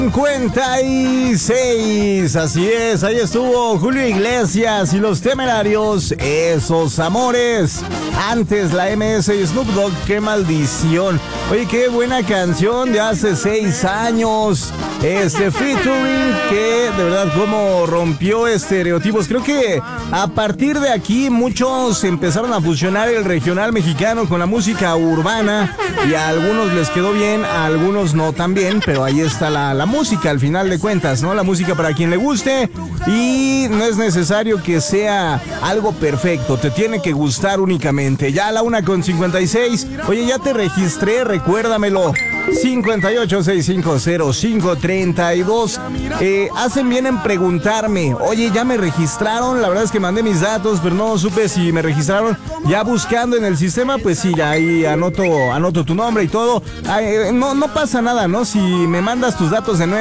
56, así es, ahí estuvo Julio Iglesias y Los Temerarios, Esos Amores. Antes la MS y Snoop Dogg, Qué Maldición. Oye, qué buena canción de hace 6 años. Featuring que de verdad como rompió estereotipos. Creo que a partir de aquí muchos empezaron a fusionar el regional mexicano con la música urbana y a algunos les quedó bien, a algunos no tan bien, pero ahí está la música al final de cuentas, ¿no? La música para quien le guste y no es necesario que sea algo perfecto, te tiene que gustar únicamente. Ya a la 1:56, oye, ya te registré, recuérdamelo. 58650532. Hacen bien en preguntarme, oye, ¿ya me registraron? La verdad es que mandé mis datos, pero no supe si me registraron. Ya buscando en el sistema, pues sí, ya ahí anoto tu nombre y todo. No pasa nada, ¿no? Si me mandas tus datos de nuevo